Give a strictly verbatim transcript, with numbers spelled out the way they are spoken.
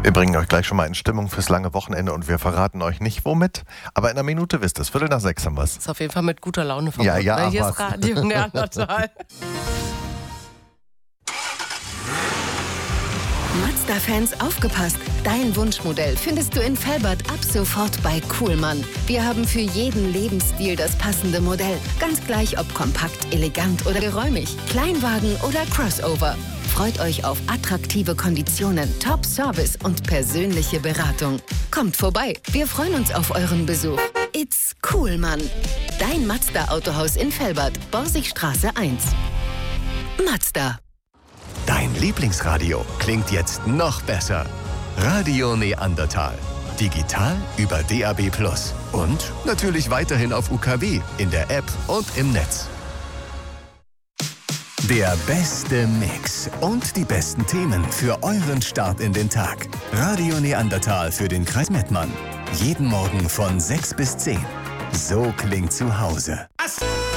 Wir bringen euch gleich schon mal in Stimmung fürs lange Wochenende und wir verraten euch nicht womit, aber in einer Minute wisst ihr es. Viertel nach sechs haben wir es. Ist auf jeden Fall mit guter Laune verbunden. Ja, ja, weil hier was? ist Radio Neandertal. Mazda-Fans, aufgepasst! Dein Wunschmodell findest du in Velbert ab sofort bei Kuhlmann. Wir haben für jeden Lebensstil das passende Modell. Ganz gleich ob kompakt, elegant oder geräumig, Kleinwagen oder Crossover. Freut euch auf attraktive Konditionen, Top-Service und persönliche Beratung. Kommt vorbei, wir freuen uns auf euren Besuch. It's Kuhlmann. Dein Mazda-Autohaus in Velbert, Borsigstraße eins. Mazda. Dein Lieblingsradio klingt jetzt noch besser. Radio Neandertal. Digital über D A B plus. Und natürlich weiterhin auf U K W, in der App und im Netz. Der beste Mix und die besten Themen für euren Start in den Tag. Radio Neandertal für den Kreis Mettmann. Jeden Morgen von sechs bis zehn. So klingt zu Hause.